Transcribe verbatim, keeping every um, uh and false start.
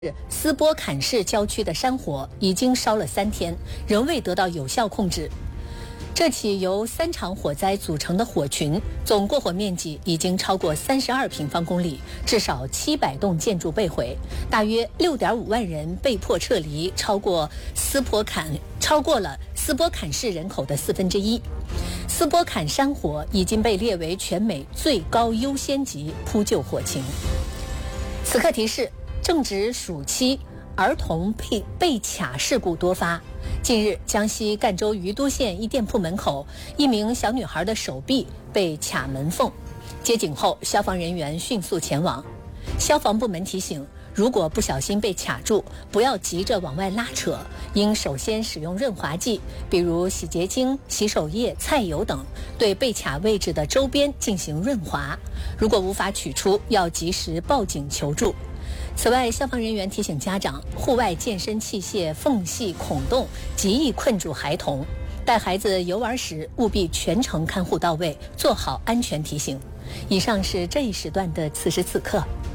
斯波坎市郊区的山火已经烧了三天，仍未得到有效控制。这起由三场火灾组成的火群，总过火面积已经超过三十二平方公里，至少七百栋建筑被毁，大约六点五万人被迫撤离，超过斯波坎超过了斯波坎市人口的四分之一。斯波坎山火已经被列为全美最高优先级扑救火情。此刻提示：正值暑期，儿童被被卡事故多发。近日，江西赣州于都县一店铺门口，一名小女孩的手臂被卡门缝。接警后，消防人员迅速前往。消防部门提醒，如果不小心被卡住，不要急着往外拉扯，应首先使用润滑剂，比如洗洁精、洗手液、菜油等，对被卡位置的周边进行润滑。如果无法取出，要及时报警求助。此外，消防人员提醒家长，户外健身器械缝隙孔洞极易困住孩童，带孩子游玩时务必全程看护到位，做好安全提醒。以上是这一时段的此时此刻。